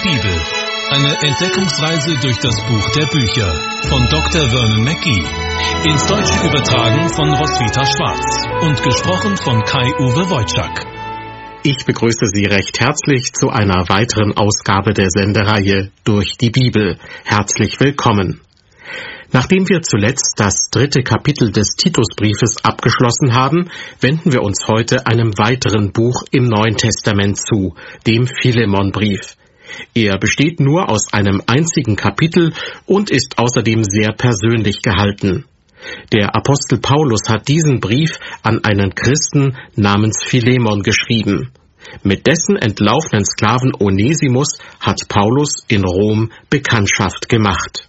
Bibel. Eine Entdeckungsreise durch das Buch der Bücher von Dr. Vernon Mackey. Ins Deutsche übertragen von Roswitha Schwarz und gesprochen von Kai-Uwe Wojczak. Ich begrüße Sie recht herzlich zu einer weiteren Ausgabe der Sendereihe Durch die Bibel. Herzlich willkommen. Nachdem wir zuletzt das 3. Kapitel des Titusbriefes abgeschlossen haben, wenden wir uns heute einem weiteren Buch im Neuen Testament zu, dem Philemonbrief. Er besteht nur aus einem einzigen Kapitel und ist außerdem sehr persönlich gehalten. Der Apostel Paulus hat diesen Brief an einen Christen namens Philemon geschrieben. Mit dessen entlaufenen Sklaven Onesimus hat Paulus in Rom Bekanntschaft gemacht.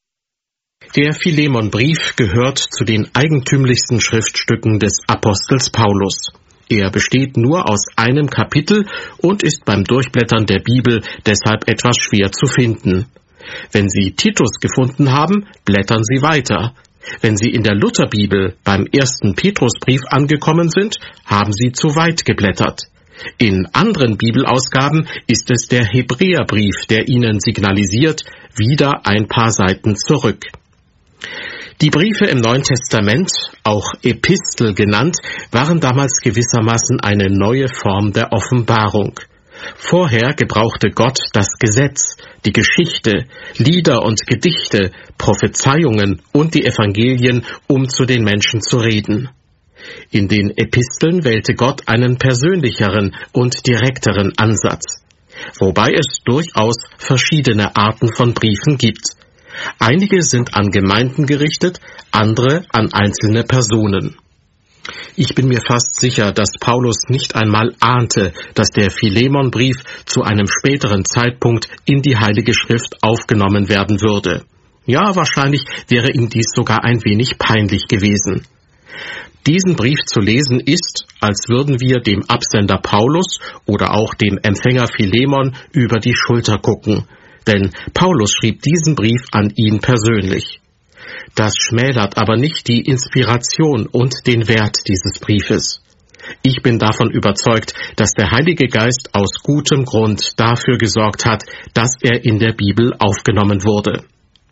Der Philemonbrief gehört zu den eigentümlichsten Schriftstücken des Apostels Paulus. Er besteht nur aus einem Kapitel und ist beim Durchblättern der Bibel deshalb etwas schwer zu finden. Wenn Sie Titus gefunden haben, blättern Sie weiter. Wenn Sie in der Lutherbibel beim 1. Petrusbrief angekommen sind, haben Sie zu weit geblättert. In anderen Bibelausgaben ist es der Hebräerbrief, der Ihnen signalisiert, wieder ein paar Seiten zurück. Die Briefe im Neuen Testament, auch Epistel genannt, waren damals gewissermaßen eine neue Form der Offenbarung. Vorher gebrauchte Gott das Gesetz, die Geschichte, Lieder und Gedichte, Prophezeiungen und die Evangelien, um zu den Menschen zu reden. In den Episteln wählte Gott einen persönlicheren und direkteren Ansatz, wobei es durchaus verschiedene Arten von Briefen gibt. Einige sind an Gemeinden gerichtet, andere an einzelne Personen. Ich bin mir fast sicher, dass Paulus nicht einmal ahnte, dass der Philemonbrief zu einem späteren Zeitpunkt in die Heilige Schrift aufgenommen werden würde. Ja, wahrscheinlich wäre ihm dies sogar ein wenig peinlich gewesen. Diesen Brief zu lesen ist, als würden wir dem Absender Paulus oder auch dem Empfänger Philemon über die Schulter gucken. Denn Paulus schrieb diesen Brief an ihn persönlich. Das schmälert aber nicht die Inspiration und den Wert dieses Briefes. Ich bin davon überzeugt, dass der Heilige Geist aus gutem Grund dafür gesorgt hat, dass er in der Bibel aufgenommen wurde.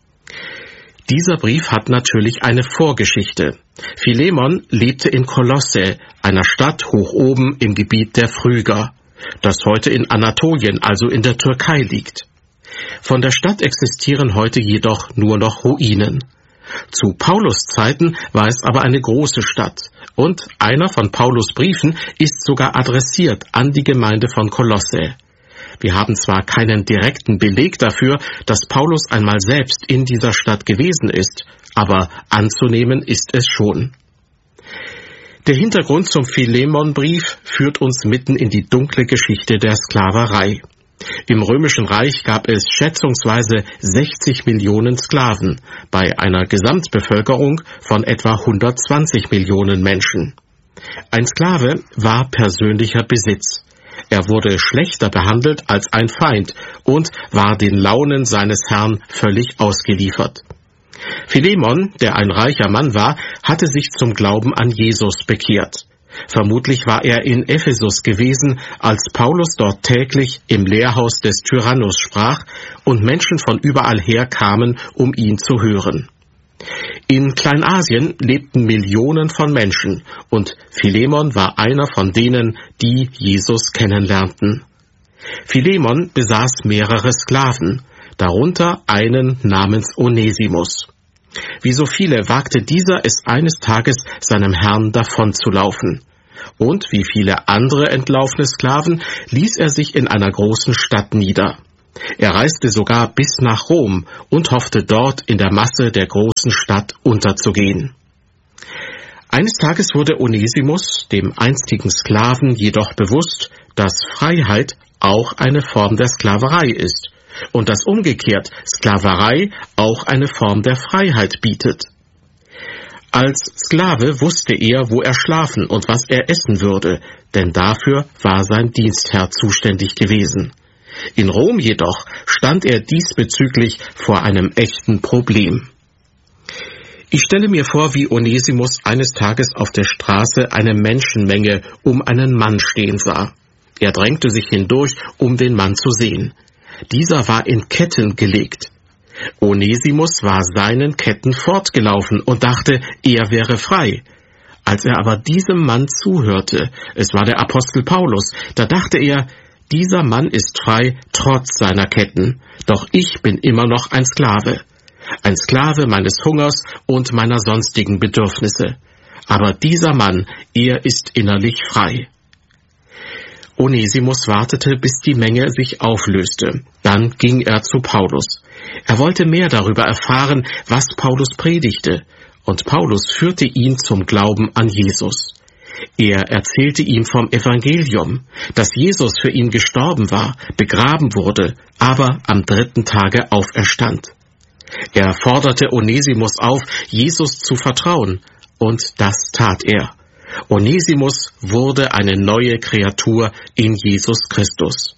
Dieser Brief hat natürlich eine Vorgeschichte. Philemon lebte in Kolosse, einer Stadt hoch oben im Gebiet der Phryger, das heute in Anatolien, also in der Türkei liegt. Von der Stadt existieren heute jedoch nur noch Ruinen. Zu Paulus Zeiten war es aber eine große Stadt und einer von Paulus Briefen ist sogar adressiert an die Gemeinde von Kolosse. Wir haben zwar keinen direkten Beleg dafür, dass Paulus einmal selbst in dieser Stadt gewesen ist, aber anzunehmen ist es schon. Der Hintergrund zum Philemonbrief führt uns mitten in die dunkle Geschichte der Sklaverei. Im Römischen Reich gab es schätzungsweise 60 Millionen Sklaven bei einer Gesamtbevölkerung von etwa 120 Millionen Menschen. Ein Sklave war persönlicher Besitz. Er wurde schlechter behandelt als ein Feind und war den Launen seines Herrn völlig ausgeliefert. Philemon, der ein reicher Mann war, hatte sich zum Glauben an Jesus bekehrt. Vermutlich war er in Ephesus gewesen, als Paulus dort täglich im Lehrhaus des Tyrannus sprach und Menschen von überall her kamen, um ihn zu hören. In Kleinasien lebten Millionen von Menschen und Philemon war einer von denen, die Jesus kennenlernten. Philemon besaß mehrere Sklaven, darunter einen namens Onesimus. Wie so viele wagte dieser es eines Tages, seinem Herrn davonzulaufen. Und wie viele andere entlaufene Sklaven ließ er sich in einer großen Stadt nieder. Er reiste sogar bis nach Rom und hoffte dort in der Masse der großen Stadt unterzugehen. Eines Tages wurde Onesimus, dem einstigen Sklaven, jedoch bewusst, dass Freiheit auch eine Form der Sklaverei ist und dass umgekehrt Sklaverei auch eine Form der Freiheit bietet. Als Sklave wusste er, wo er schlafen und was er essen würde, denn dafür war sein Dienstherr zuständig gewesen. In Rom jedoch stand er diesbezüglich vor einem echten Problem. Ich stelle mir vor, wie Onesimus eines Tages auf der Straße eine Menschenmenge um einen Mann stehen sah. Er drängte sich hindurch, um den Mann zu sehen. Dieser war in Ketten gelegt. Onesimus war seinen Ketten fortgelaufen und dachte, er wäre frei. Als er aber diesem Mann zuhörte, es war der Apostel Paulus, da dachte er, dieser Mann ist frei trotz seiner Ketten, doch ich bin immer noch ein Sklave meines Hungers und meiner sonstigen Bedürfnisse. Aber dieser Mann, er ist innerlich frei. Onesimus wartete, bis die Menge sich auflöste. Dann ging er zu Paulus. Er wollte mehr darüber erfahren, was Paulus predigte, und Paulus führte ihn zum Glauben an Jesus. Er erzählte ihm vom Evangelium, dass Jesus für ihn gestorben war, begraben wurde, aber am 3. Tage auferstand. Er forderte Onesimus auf, Jesus zu vertrauen, und das tat er. Onesimus wurde eine neue Kreatur in Jesus Christus.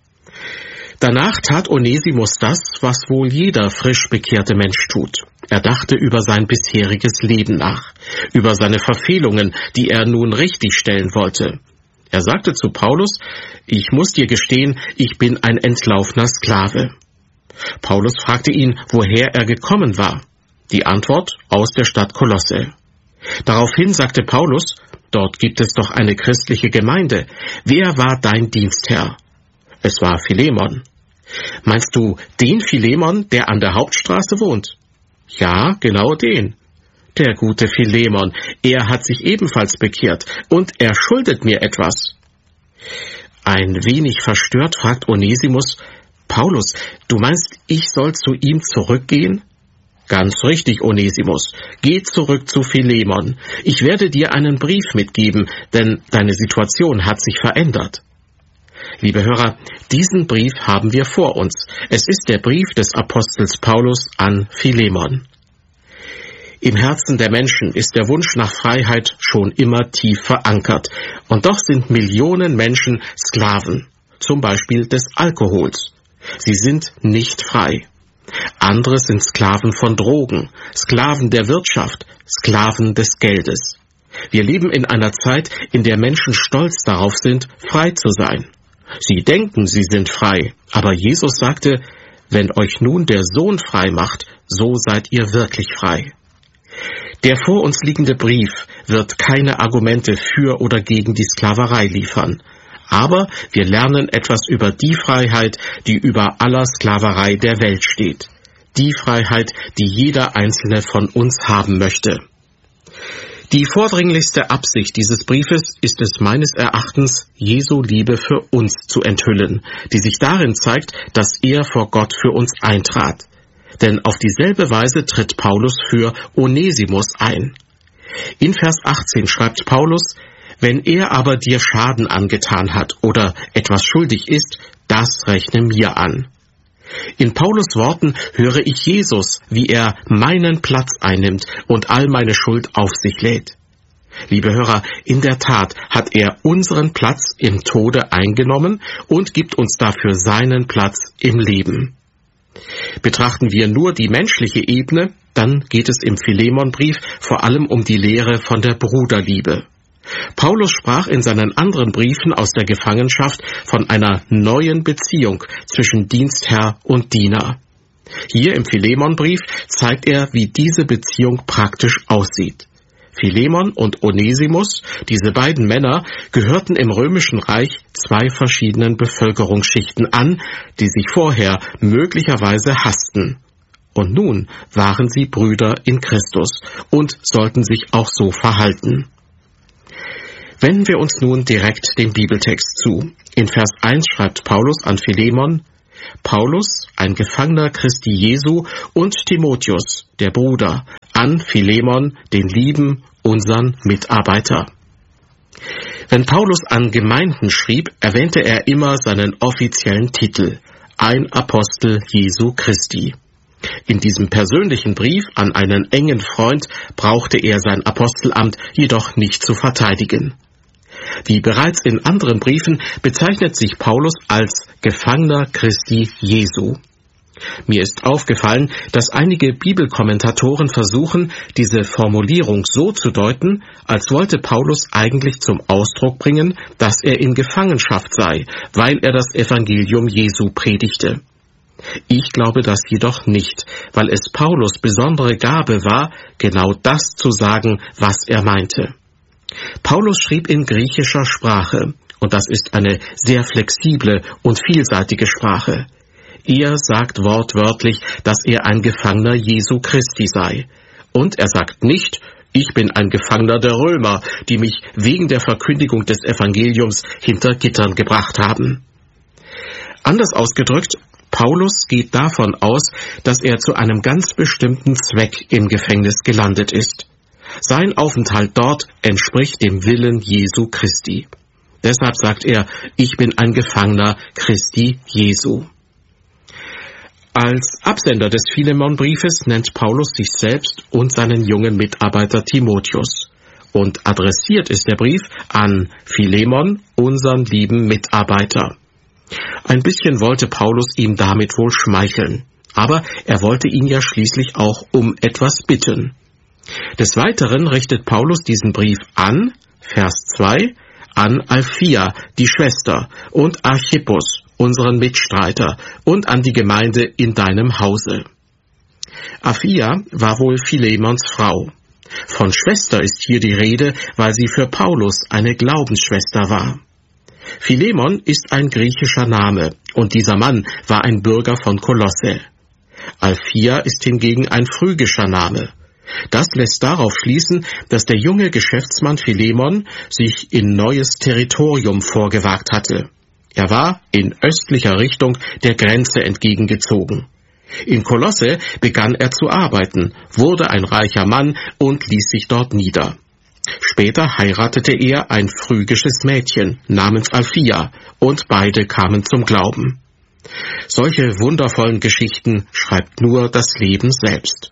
Danach tat Onesimus das, was wohl jeder frisch bekehrte Mensch tut. Er dachte über sein bisheriges Leben nach, über seine Verfehlungen, die er nun richtigstellen wollte. Er sagte zu Paulus, ich muss dir gestehen, ich bin ein entlaufener Sklave. Paulus fragte ihn, woher er gekommen war. Die Antwort, aus der Stadt Kolosse. Daraufhin sagte Paulus, dort gibt es doch eine christliche Gemeinde. Wer war dein Dienstherr? Es war Philemon. Meinst du den Philemon, der an der Hauptstraße wohnt? Ja, genau den. Der gute Philemon, er hat sich ebenfalls bekehrt und er schuldet mir etwas. Ein wenig verstört fragt Onesimus, Paulus, du meinst, ich soll zu ihm zurückgehen? Ganz richtig, Onesimus. Geh zurück zu Philemon. Ich werde dir einen Brief mitgeben, denn deine Situation hat sich verändert. Liebe Hörer, diesen Brief haben wir vor uns. Es ist der Brief des Apostels Paulus an Philemon. Im Herzen der Menschen ist der Wunsch nach Freiheit schon immer tief verankert. Und doch sind Millionen Menschen Sklaven, zum Beispiel des Alkohols. Sie sind nicht frei. Andere sind Sklaven von Drogen, Sklaven der Wirtschaft, Sklaven des Geldes. Wir leben in einer Zeit, in der Menschen stolz darauf sind, frei zu sein. Sie denken, sie sind frei, aber Jesus sagte, wenn euch nun der Sohn frei macht, so seid ihr wirklich frei. Der vor uns liegende Brief wird keine Argumente für oder gegen die Sklaverei liefern. Aber wir lernen etwas über die Freiheit, die über aller Sklaverei der Welt steht. Die Freiheit, die jeder Einzelne von uns haben möchte. Die vordringlichste Absicht dieses Briefes ist es meines Erachtens, Jesu Liebe für uns zu enthüllen, die sich darin zeigt, dass er vor Gott für uns eintrat. Denn auf dieselbe Weise tritt Paulus für Onesimus ein. In Vers 18 schreibt Paulus, wenn er aber dir Schaden angetan hat oder etwas schuldig ist, das rechne mir an. In Paulus Worten höre ich Jesus, wie er meinen Platz einnimmt und all meine Schuld auf sich lädt. Liebe Hörer, in der Tat hat er unseren Platz im Tode eingenommen und gibt uns dafür seinen Platz im Leben. Betrachten wir nur die menschliche Ebene, dann geht es im Philemonbrief vor allem um die Lehre von der Bruderliebe. Paulus sprach in seinen anderen Briefen aus der Gefangenschaft von einer neuen Beziehung zwischen Dienstherr und Diener. Hier im Philemonbrief zeigt er, wie diese Beziehung praktisch aussieht. Philemon und Onesimus, diese beiden Männer, gehörten im Römischen Reich zwei verschiedenen Bevölkerungsschichten an, die sich vorher möglicherweise hassten. Und nun waren sie Brüder in Christus und sollten sich auch so verhalten. Wenden wir uns nun direkt dem Bibeltext zu. In Vers 1 schreibt Paulus an Philemon, Paulus, ein Gefangener Christi Jesu, und Timotheus, der Bruder, an Philemon, den lieben, unseren Mitarbeiter. Wenn Paulus an Gemeinden schrieb, erwähnte er immer seinen offiziellen Titel, ein Apostel Jesu Christi. In diesem persönlichen Brief an einen engen Freund brauchte er sein Apostelamt jedoch nicht zu verteidigen. Wie bereits in anderen Briefen bezeichnet sich Paulus als Gefangener Christi Jesu. Mir ist aufgefallen, dass einige Bibelkommentatoren versuchen, diese Formulierung so zu deuten, als wollte Paulus eigentlich zum Ausdruck bringen, dass er in Gefangenschaft sei, weil er das Evangelium Jesu predigte. Ich glaube das jedoch nicht, weil es Paulus' besondere Gabe war, genau das zu sagen, was er meinte. Paulus schrieb in griechischer Sprache, und das ist eine sehr flexible und vielseitige Sprache. Er sagt wortwörtlich, dass er ein Gefangener Jesu Christi sei. Und er sagt nicht, ich bin ein Gefangener der Römer, die mich wegen der Verkündigung des Evangeliums hinter Gittern gebracht haben. Anders ausgedrückt, Paulus geht davon aus, dass er zu einem ganz bestimmten Zweck im Gefängnis gelandet ist. Sein Aufenthalt dort entspricht dem Willen Jesu Christi. Deshalb sagt er, ich bin ein Gefangener Christi Jesu. Als Absender des Philemon-Briefes nennt Paulus sich selbst und seinen jungen Mitarbeiter Timotheus. Und adressiert ist der Brief an Philemon, unseren lieben Mitarbeiter. Ein bisschen wollte Paulus ihm damit wohl schmeicheln, aber er wollte ihn ja schließlich auch um etwas bitten. Des Weiteren richtet Paulus diesen Brief an, Vers 2, an Apphia, die Schwester, und Archippus, unseren Mitstreiter, und an die Gemeinde in deinem Hause. Apphia war wohl Philemons Frau. Von Schwester ist hier die Rede, weil sie für Paulus eine Glaubensschwester war. Philemon ist ein griechischer Name, und dieser Mann war ein Bürger von Kolosse. Apphia ist hingegen ein phrygischer Name. Das lässt darauf schließen, dass der junge Geschäftsmann Philemon sich in neues Territorium vorgewagt hatte. Er war in östlicher Richtung der Grenze entgegengezogen. In Kolosse begann er zu arbeiten, wurde ein reicher Mann und ließ sich dort nieder. Später heiratete er ein phrygisches Mädchen namens Apphia und beide kamen zum Glauben. Solche wundervollen Geschichten schreibt nur das Leben selbst.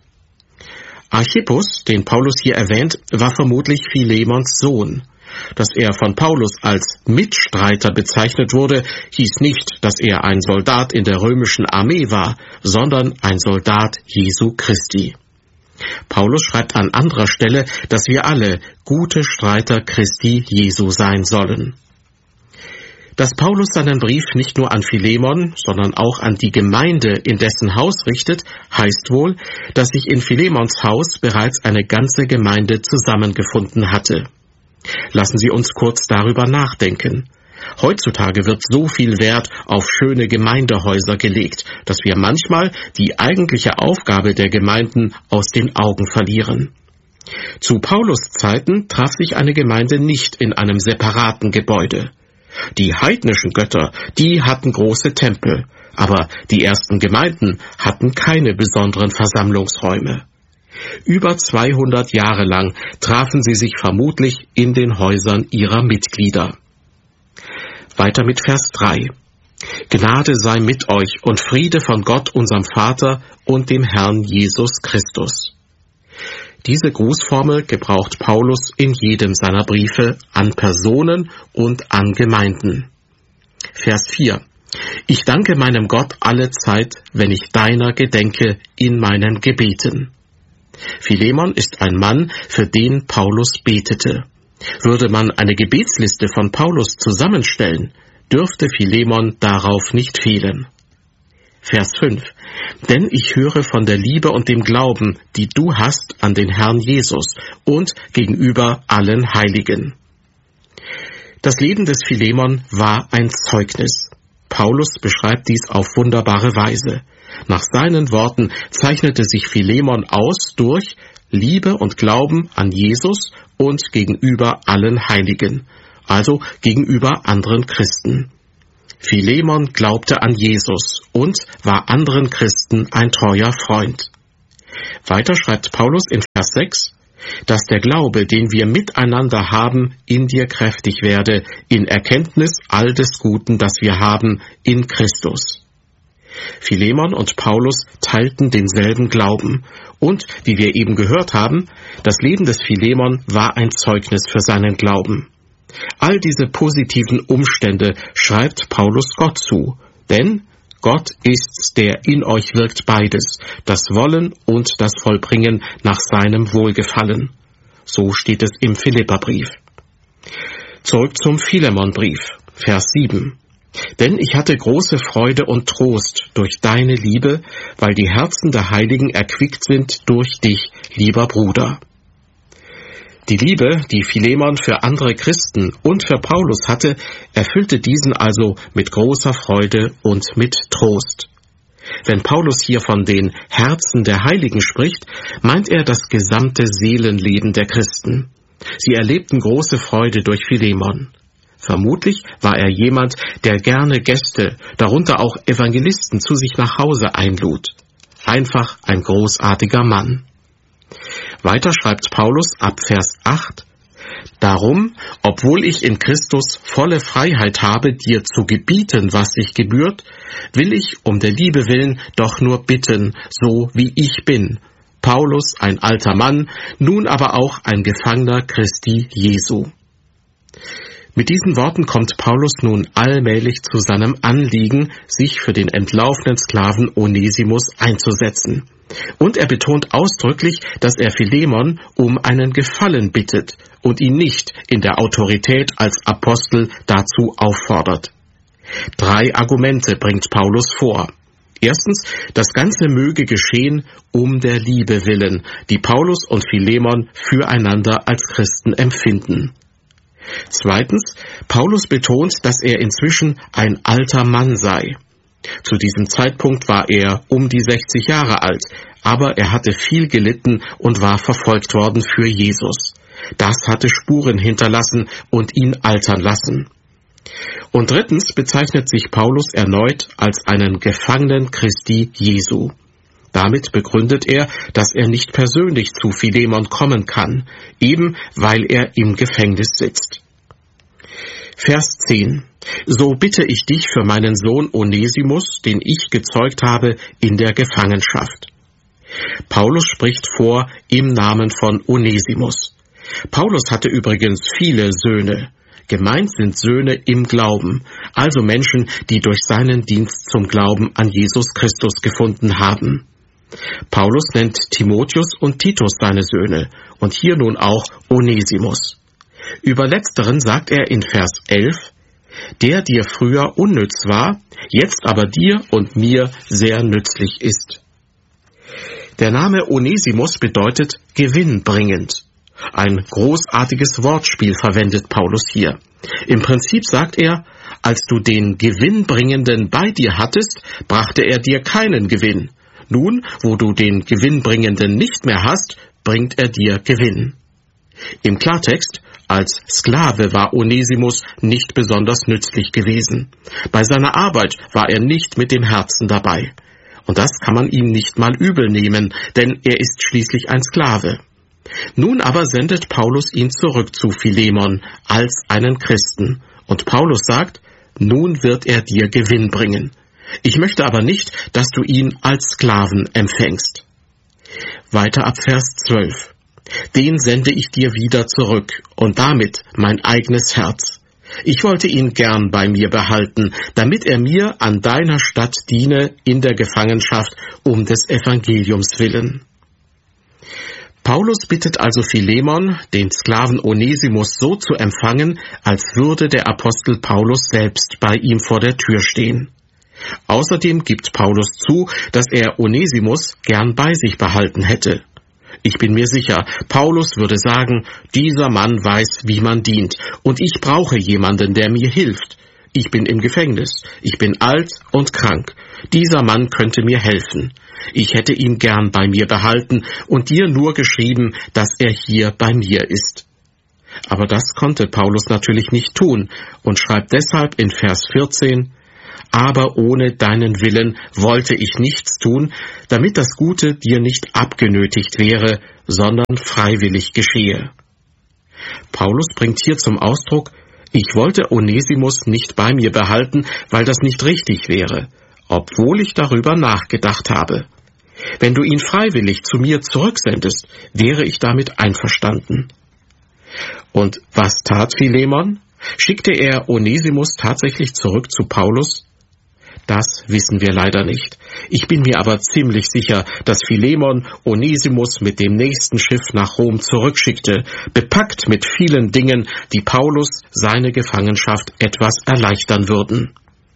Archippus, den Paulus hier erwähnt, war vermutlich Philemons Sohn. Dass er von Paulus als Mitstreiter bezeichnet wurde, hieß nicht, dass er ein Soldat in der römischen Armee war, sondern ein Soldat Jesu Christi. Paulus schreibt an anderer Stelle, dass wir alle gute Streiter Christi Jesu sein sollen. Dass Paulus seinen Brief nicht nur an Philemon, sondern auch an die Gemeinde in dessen Haus richtet, heißt wohl, dass sich in Philemons Haus bereits eine ganze Gemeinde zusammengefunden hatte. Lassen Sie uns kurz darüber nachdenken. Heutzutage wird so viel Wert auf schöne Gemeindehäuser gelegt, dass wir manchmal die eigentliche Aufgabe der Gemeinden aus den Augen verlieren. Zu Paulus Zeiten traf sich eine Gemeinde nicht in einem separaten Gebäude. Die heidnischen Götter, die hatten große Tempel, aber die ersten Gemeinden hatten keine besonderen Versammlungsräume. Über 200 Jahre lang trafen sie sich vermutlich in den Häusern ihrer Mitglieder. Weiter mit Vers 3. Gnade sei mit euch und Friede von Gott, unserem Vater und dem Herrn Jesus Christus. Diese Grußformel gebraucht Paulus in jedem seiner Briefe an Personen und an Gemeinden. Vers 4. Ich danke meinem Gott alle Zeit, wenn ich deiner gedenke in meinen Gebeten. Philemon ist ein Mann, für den Paulus betete. Würde man eine Gebetsliste von Paulus zusammenstellen, dürfte Philemon darauf nicht fehlen. Vers 5. Denn ich höre von der Liebe und dem Glauben, die du hast an den Herrn Jesus und gegenüber allen Heiligen. Das Leben des Philemon war ein Zeugnis. Paulus beschreibt dies auf wunderbare Weise. Nach seinen Worten zeichnete sich Philemon aus durch Liebe und Glauben an Jesus und gegenüber allen Heiligen, also gegenüber anderen Christen. Philemon glaubte an Jesus und war anderen Christen ein treuer Freund. Weiter schreibt Paulus in Vers 6, dass der Glaube, den wir miteinander haben, in dir kräftig werde, in Erkenntnis all des Guten, das wir haben, in Christus. Philemon und Paulus teilten denselben Glauben und, wie wir eben gehört haben, das Leben des Philemon war ein Zeugnis für seinen Glauben. All diese positiven Umstände schreibt Paulus Gott zu, denn Gott ist's, der in euch wirkt beides, das Wollen und das Vollbringen nach seinem Wohlgefallen. So steht es im Philipperbrief. Zurück zum Philemonbrief, Vers 7. Denn ich hatte große Freude und Trost durch deine Liebe, weil die Herzen der Heiligen erquickt sind durch dich, lieber Bruder. Die Liebe, die Philemon für andere Christen und für Paulus hatte, erfüllte diesen also mit großer Freude und mit Trost. Wenn Paulus hier von den Herzen der Heiligen spricht, meint er das gesamte Seelenleben der Christen. Sie erlebten große Freude durch Philemon. Vermutlich war er jemand, der gerne Gäste, darunter auch Evangelisten, zu sich nach Hause einlud. Einfach ein großartiger Mann. Weiter schreibt Paulus ab Vers 8: Darum, obwohl ich in Christus volle Freiheit habe, dir zu gebieten, was sich gebührt, will ich um der Liebe willen doch nur bitten, so wie ich bin. Paulus, ein alter Mann, nun aber auch ein Gefangener Christi Jesu. Mit diesen Worten kommt Paulus nun allmählich zu seinem Anliegen, sich für den entlaufenen Sklaven Onesimus einzusetzen. Und er betont ausdrücklich, dass er Philemon um einen Gefallen bittet und ihn nicht in der Autorität als Apostel dazu auffordert. 3 Argumente bringt Paulus vor. Erstens, das Ganze möge geschehen um der Liebe willen, die Paulus und Philemon füreinander als Christen empfinden. Zweitens, Paulus betont, dass er inzwischen ein alter Mann sei. Zu diesem Zeitpunkt war er um die 60 Jahre alt, aber er hatte viel gelitten und war verfolgt worden für Jesus. Das hatte Spuren hinterlassen und ihn altern lassen. Und drittens bezeichnet sich Paulus erneut als einen Gefangenen Christi Jesu. Damit begründet er, dass er nicht persönlich zu Philemon kommen kann, eben weil er im Gefängnis sitzt. Vers 10. So bitte ich dich für meinen Sohn Onesimus, den ich gezeugt habe in der Gefangenschaft. Paulus spricht vor im Namen von Onesimus. Paulus hatte übrigens viele Söhne. Gemeint sind Söhne im Glauben, also Menschen, die durch seinen Dienst zum Glauben an Jesus Christus gefunden haben. Paulus nennt Timotheus und Titus seine Söhne und hier nun auch Onesimus. Über letzteren sagt er in Vers 11, der dir früher unnütz war, jetzt aber dir und mir sehr nützlich ist. Der Name Onesimus bedeutet gewinnbringend. Ein großartiges Wortspiel verwendet Paulus hier. Im Prinzip sagt er, als du den Gewinnbringenden bei dir hattest, brachte er dir keinen Gewinn. Nun, wo du den Gewinnbringenden nicht mehr hast, bringt er dir Gewinn. Im Klartext, als Sklave war Onesimus nicht besonders nützlich gewesen. Bei seiner Arbeit war er nicht mit dem Herzen dabei. Und das kann man ihm nicht mal übel nehmen, denn er ist schließlich ein Sklave. Nun aber sendet Paulus ihn zurück zu Philemon als einen Christen. Und Paulus sagt, nun wird er dir Gewinn bringen. Ich möchte aber nicht, dass du ihn als Sklaven empfängst. Weiter ab Vers 12. Den sende ich dir wieder zurück und damit mein eigenes Herz. Ich wollte ihn gern bei mir behalten, damit er mir an deiner Stadt diene in der Gefangenschaft um des Evangeliums willen. Paulus bittet also Philemon, den Sklaven Onesimus so zu empfangen, als würde der Apostel Paulus selbst bei ihm vor der Tür stehen. Außerdem gibt Paulus zu, dass er Onesimus gern bei sich behalten hätte. Ich bin mir sicher, Paulus würde sagen, dieser Mann weiß, wie man dient, und ich brauche jemanden, der mir hilft. Ich bin im Gefängnis, ich bin alt und krank. Dieser Mann könnte mir helfen. Ich hätte ihn gern bei mir behalten und dir nur geschrieben, dass er hier bei mir ist. Aber das konnte Paulus natürlich nicht tun und schreibt deshalb in Vers 14, aber ohne deinen Willen wollte ich nichts tun, damit das Gute dir nicht abgenötigt wäre, sondern freiwillig geschehe. Paulus bringt hier zum Ausdruck, ich wollte Onesimus nicht bei mir behalten, weil das nicht richtig wäre, obwohl ich darüber nachgedacht habe. Wenn du ihn freiwillig zu mir zurücksendest, wäre ich damit einverstanden. Und was tat Philemon? Schickte er Onesimus tatsächlich zurück zu Paulus? Das wissen wir leider nicht. Ich bin mir aber ziemlich sicher, dass Philemon Onesimus mit dem nächsten Schiff nach Rom zurückschickte, bepackt mit vielen Dingen, die Paulus seine Gefangenschaft etwas erleichtern würden.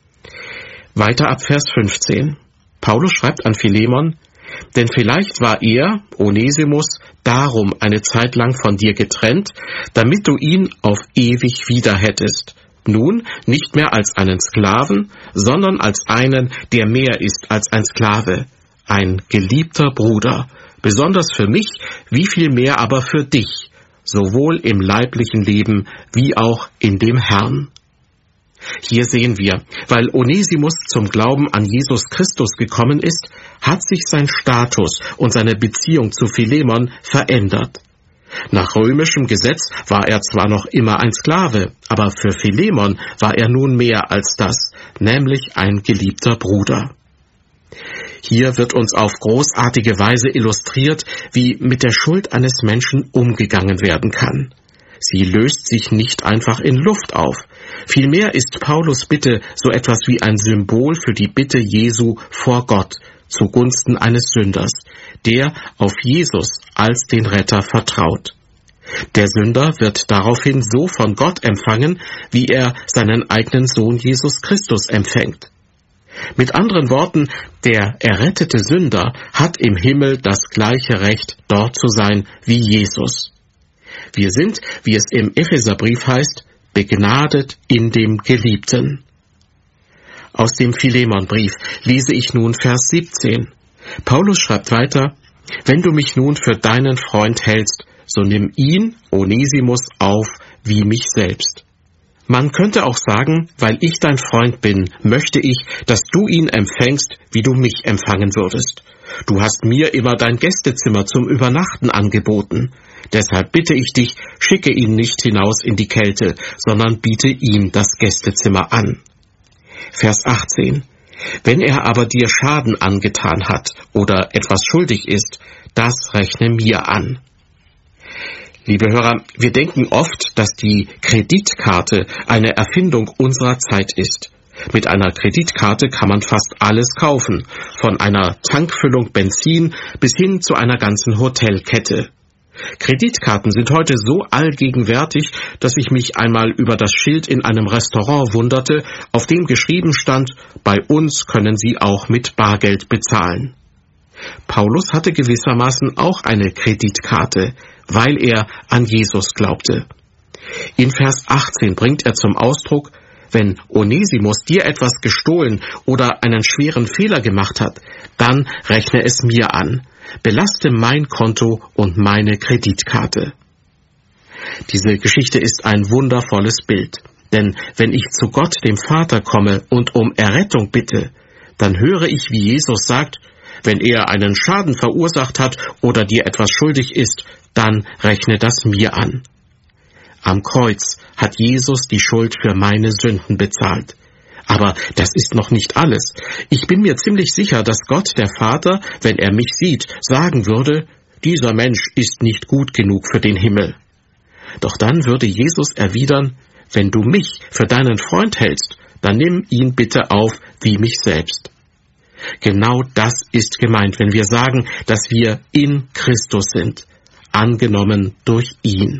Weiter ab Vers 15. Paulus schreibt an Philemon: Denn vielleicht war er, Onesimus, darum eine Zeit lang von dir getrennt, damit du ihn auf ewig wieder hättest. Nun nicht mehr als einen Sklaven, sondern als einen, der mehr ist als ein Sklave, ein geliebter Bruder, besonders für mich, wie viel mehr aber für dich, sowohl im leiblichen Leben wie auch in dem Herrn. Hier sehen wir, weil Onesimus zum Glauben an Jesus Christus gekommen ist, hat sich sein Status und seine Beziehung zu Philemon verändert. Nach römischem Gesetz war er zwar noch immer ein Sklave, aber für Philemon war er nun mehr als das, nämlich ein geliebter Bruder. Hier wird uns auf großartige Weise illustriert, wie mit der Schuld eines Menschen umgegangen werden kann. Sie löst sich nicht einfach in Luft auf. Vielmehr ist Paulus' Bitte so etwas wie ein Symbol für die Bitte Jesu vor Gott zugunsten eines Sünders, der auf Jesus als den Retter vertraut. Der Sünder wird daraufhin so von Gott empfangen, wie er seinen eigenen Sohn Jesus Christus empfängt. Mit anderen Worten, der errettete Sünder hat im Himmel das gleiche Recht, dort zu sein wie Jesus. Wir sind, wie es im Epheserbrief heißt, begnadet in dem Geliebten. Aus dem Philemonbrief lese ich nun Vers 17. Paulus schreibt weiter: Wenn du mich nun für deinen Freund hältst, so nimm ihn, Onesimus, auf wie mich selbst. Man könnte auch sagen, weil ich dein Freund bin, möchte ich, dass du ihn empfängst, wie du mich empfangen würdest. Du hast mir immer dein Gästezimmer zum Übernachten angeboten. Deshalb bitte ich dich, schicke ihn nicht hinaus in die Kälte, sondern biete ihm das Gästezimmer an. Vers 18. Wenn er aber dir Schaden angetan hat oder etwas schuldig ist, das rechne mir an. Liebe Hörer, wir denken oft, dass die Kreditkarte eine Erfindung unserer Zeit ist. Mit einer Kreditkarte kann man fast alles kaufen, von einer Tankfüllung Benzin bis hin zu einer ganzen Hotelkette. Kreditkarten sind heute so allgegenwärtig, dass ich mich einmal über das Schild in einem Restaurant wunderte, auf dem geschrieben stand: Bei uns können Sie auch mit Bargeld bezahlen. Paulus hatte gewissermaßen auch eine Kreditkarte, weil er an Jesus glaubte. In Vers 18 bringt er zum Ausdruck: Wenn Onesimus dir etwas gestohlen oder einen schweren Fehler gemacht hat, dann rechne es mir an. Belaste mein Konto und meine Kreditkarte. Diese Geschichte ist ein wundervolles Bild, denn wenn ich zu Gott, dem Vater, komme und um Errettung bitte, dann höre ich, wie Jesus sagt: Wenn er einen Schaden verursacht hat oder dir etwas schuldig ist, dann rechne das mir an. Am Kreuz hat Jesus die Schuld für meine Sünden bezahlt. Aber das ist noch nicht alles. Ich bin mir ziemlich sicher, dass Gott, der Vater, wenn er mich sieht, sagen würde: Dieser Mensch ist nicht gut genug für den Himmel. Doch dann würde Jesus erwidern: Wenn du mich für deinen Freund hältst, dann nimm ihn bitte auf wie mich selbst. Genau das ist gemeint, wenn wir sagen, dass wir in Christus sind, angenommen durch ihn.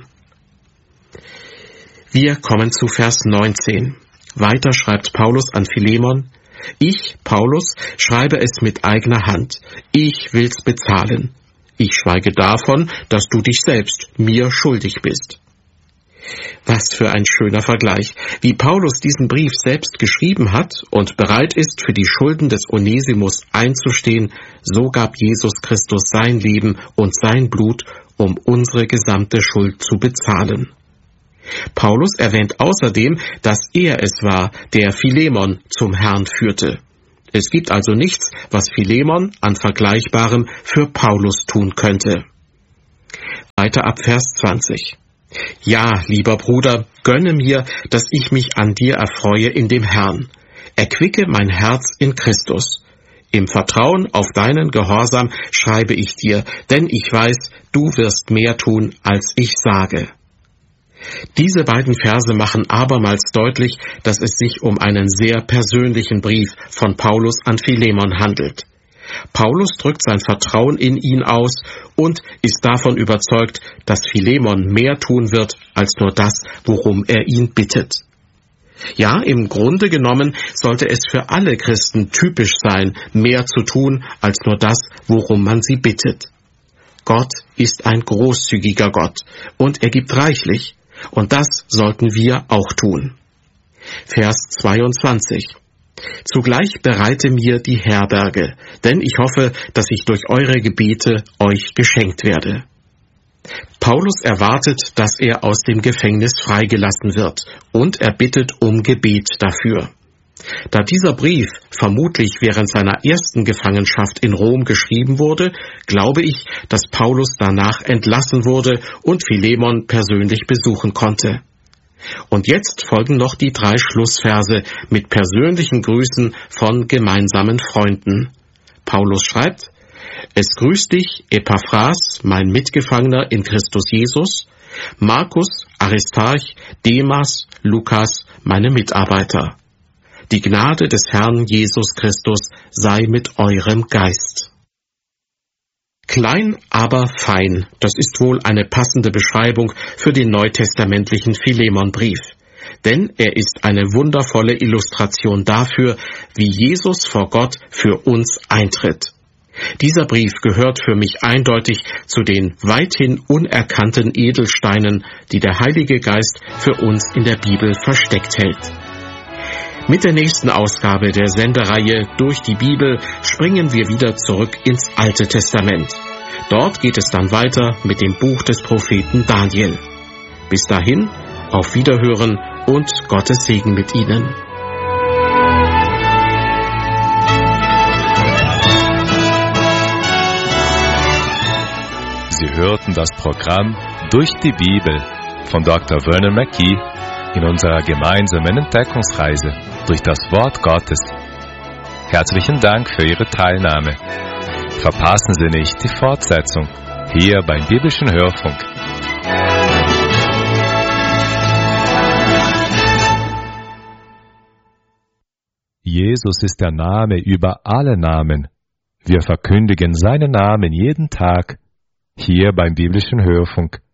Wir kommen zu Vers 19. Weiter schreibt Paulus an Philemon: Ich, Paulus, schreibe es mit eigener Hand. Ich will's bezahlen. Ich schweige davon, dass du dich selbst mir schuldig bist. Was für ein schöner Vergleich, wie Paulus diesen Brief selbst geschrieben hat und bereit ist, für die Schulden des Onesimus einzustehen, so gab Jesus Christus sein Leben und sein Blut, um unsere gesamte Schuld zu bezahlen. Paulus erwähnt außerdem, dass er es war, der Philemon zum Herrn führte. Es gibt also nichts, was Philemon an Vergleichbarem für Paulus tun könnte. Weiter ab Vers 20. Ja, lieber Bruder, gönne mir, dass ich mich an dir erfreue in dem Herrn. Erquicke mein Herz in Christus. Im Vertrauen auf deinen Gehorsam schreibe ich dir, denn ich weiß, du wirst mehr tun, als ich sage. Diese beiden Verse machen abermals deutlich, dass es sich um einen sehr persönlichen Brief von Paulus an Philemon handelt. Paulus drückt sein Vertrauen in ihn aus und ist davon überzeugt, dass Philemon mehr tun wird, als nur das, worum er ihn bittet. Ja, im Grunde genommen sollte es für alle Christen typisch sein, mehr zu tun als nur das, worum man sie bittet. Gott ist ein großzügiger Gott und er gibt reichlich, und das sollten wir auch tun. Vers 22. Zugleich bereite mir die Herberge, denn ich hoffe, dass ich durch eure Gebete euch geschenkt werde. Paulus erwartet, dass er aus dem Gefängnis freigelassen wird, und er bittet um Gebet dafür. Da dieser Brief vermutlich während seiner ersten Gefangenschaft in Rom geschrieben wurde, glaube ich, dass Paulus danach entlassen wurde und Philemon persönlich besuchen konnte. Und jetzt folgen noch die 3 Schlussverse mit persönlichen Grüßen von gemeinsamen Freunden. Paulus schreibt: Es grüßt dich, Epaphras, mein Mitgefangener in Christus Jesus, Markus, Aristarch, Demas, Lukas, meine Mitarbeiter. Die Gnade des Herrn Jesus Christus sei mit eurem Geist. Klein, aber fein, das ist wohl eine passende Beschreibung für den neutestamentlichen Philemonbrief. Denn er ist eine wundervolle Illustration dafür, wie Jesus vor Gott für uns eintritt. Dieser Brief gehört für mich eindeutig zu den weithin unerkannten Edelsteinen, die der Heilige Geist für uns in der Bibel versteckt hält. Mit der nächsten Ausgabe der Sendereihe Durch die Bibel springen wir wieder zurück ins Alte Testament. Dort geht es dann weiter mit dem Buch des Propheten Daniel. Bis dahin, auf Wiederhören und Gottes Segen mit Ihnen. Sie hörten das Programm Durch die Bibel von Dr. Vernon Mackey in unserer gemeinsamen Entdeckungsreise durch das Wort Gottes. Herzlichen Dank für Ihre Teilnahme. Verpassen Sie nicht die Fortsetzung hier beim Biblischen Hörfunk. Jesus ist der Name über alle Namen. Wir verkündigen seinen Namen jeden Tag hier beim Biblischen Hörfunk.